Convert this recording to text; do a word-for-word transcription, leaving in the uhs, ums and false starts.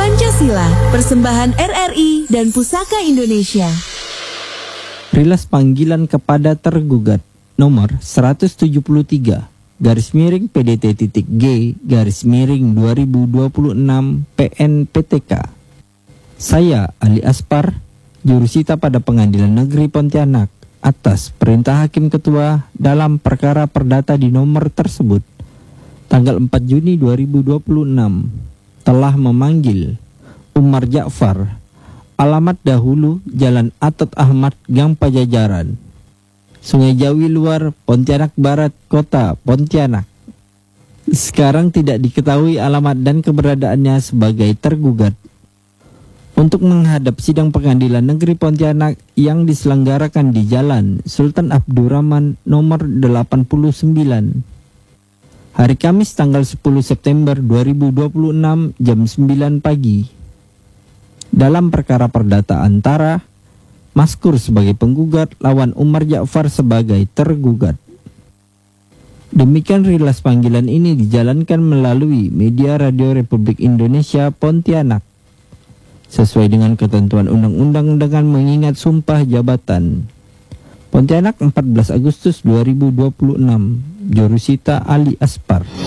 Pancasila, persembahan R R I dan Pusaka Indonesia. Rilas panggilan kepada tergugat nomor seratus tujuh puluh tiga garis miring P D T titik G garis miring dua ribu dua puluh enam P N P T K. Saya Ali Aspar, jurusita pada Pengadilan Negeri Pontianak, atas perintah Hakim Ketua dalam perkara perdata di nomor tersebut tanggal empat Juni dua ribu dua puluh enam telah memanggil Umar Ja'far, alamat dahulu Jalan Atot Ahmad, Gang Pajajaran, Sungai Jawi Luar, Pontianak Barat, Kota Pontianak. Sekarang tidak diketahui alamat dan keberadaannya sebagai tergugat, untuk menghadap sidang Pengadilan Negeri Pontianak yang diselenggarakan di Jalan Sultan Abdurrahman nomor delapan puluh sembilan. Hari Kamis tanggal sepuluh September dua ribu dua puluh enam jam sembilan pagi. Dalam perkara perdata antara Maskur sebagai penggugat lawan Umar Ja'far sebagai tergugat. Demikian rilas panggilan ini dijalankan melalui media Radio Republik Indonesia Pontianak, sesuai dengan ketentuan undang-undang dengan mengingat sumpah jabatan. Pontianak empat belas Agustus dua ribu dua puluh enam. Jurusita Ali Aspar.